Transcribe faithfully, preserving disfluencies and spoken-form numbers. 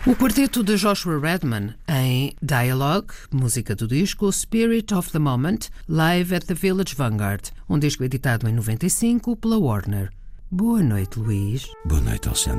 O quarteto de Joshua Redman em Dialogue, música do disco Spirit of the Moment, live at the Village Vanguard, um disco editado em noventa e cinco pela Warner. Boa noite, Luís. Boa noite, Alexandre.